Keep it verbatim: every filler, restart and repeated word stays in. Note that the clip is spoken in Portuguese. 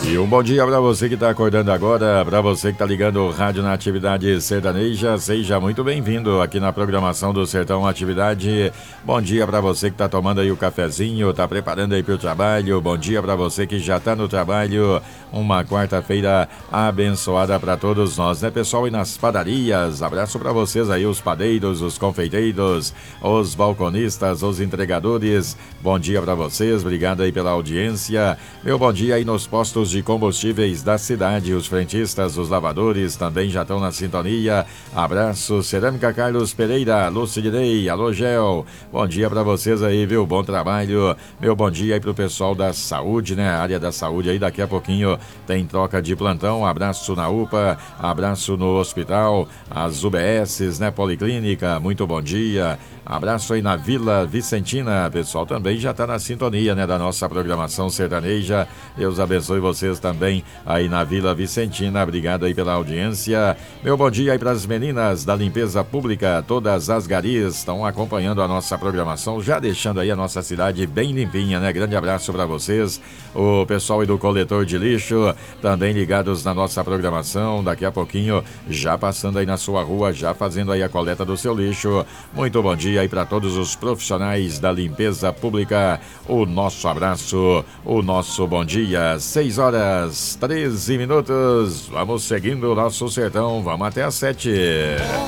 E um bom dia para você que está acordando agora, para você que está ligando o rádio na Atividade Sertaneja, seja muito bem-vindo aqui na programação do Sertão Atividade. Bom dia para você que está tomando aí o cafezinho, está preparando aí para o trabalho. Bom dia para você que já está no trabalho. Uma quarta-feira abençoada para todos nós, né, pessoal? E nas padarias, abraço para vocês aí, os padeiros, os confeiteiros, os balconistas, os entregadores. Bom dia para vocês, obrigado aí pela audiência. Meu bom dia aí nos postos de combustíveis da cidade, os frentistas, os lavadores também já estão na sintonia. Abraço, Cerâmica Carlos Pereira, Lucidinei, alô Gel. Bom dia para vocês aí, viu? Bom trabalho. Meu bom dia aí pro pessoal da saúde, né? A área da saúde aí, daqui a pouquinho tem troca de plantão. Abraço na U P A, abraço no hospital, as U B S, né? Policlínica, muito bom dia. Abraço aí na Vila Vicentina, pessoal também já está na sintonia, né, da nossa programação sertaneja. Deus abençoe vocês também aí na Vila Vicentina, obrigado aí pela audiência. Meu bom dia aí para as meninas da limpeza pública, todas as garis estão acompanhando a nossa programação, já deixando aí a nossa cidade bem limpinha, né? Grande abraço para vocês. O pessoal aí do coletor de lixo também ligados na nossa programação, daqui a pouquinho já passando aí na sua rua, já fazendo aí a coleta do seu lixo. Muito bom dia aí para todos os profissionais da limpeza pública, o nosso abraço, o nosso bom dia. Seis horas, treze minutos, vamos seguindo o nosso sertão, vamos até às sete.